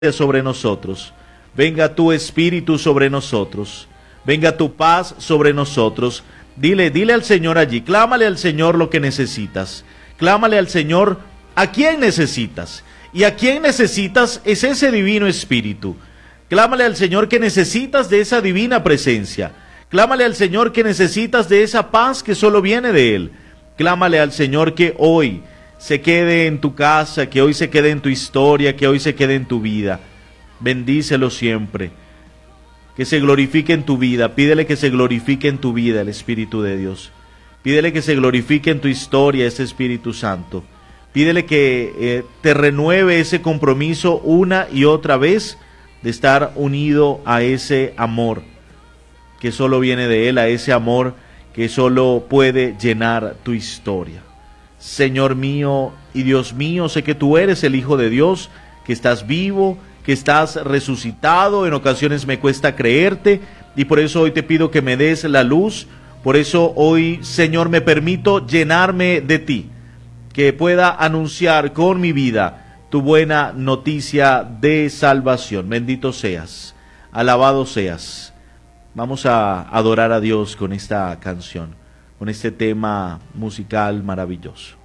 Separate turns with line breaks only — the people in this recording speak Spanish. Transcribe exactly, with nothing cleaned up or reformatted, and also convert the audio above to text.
sobre nosotros. Venga tu Espíritu sobre nosotros. Venga tu paz sobre nosotros. Dile, dile al Señor allí, clámale al Señor lo que necesitas. Clámale al Señor a quién necesitas. Y a quién necesitas es ese divino Espíritu. Clámale al Señor que necesitas de esa divina presencia. Clámale al Señor que necesitas de esa paz que solo viene de Él. Clámale al Señor que hoy se quede en tu casa, que hoy se quede en tu historia, que hoy se quede en tu vida. Bendícelo siempre. Que se glorifique en tu vida. Pídele que se glorifique en tu vida el Espíritu de Dios. Pídele que se glorifique en tu historia ese Espíritu Santo. Pídele que eh, te renueve ese compromiso una y otra vez de estar unido a ese amor que solo viene de Él, a ese amor que solo puede llenar tu historia. Señor mío y Dios mío, sé que tú eres el Hijo de Dios, que estás vivo, que estás resucitado. En ocasiones me cuesta creerte y por eso hoy te pido que me des la luz. Por eso hoy, Señor, me permito llenarme de ti, que pueda anunciar con mi vida tu buena noticia de salvación. Bendito seas, alabado seas. Vamos a adorar a Dios con esta canción, con este tema musical maravilloso.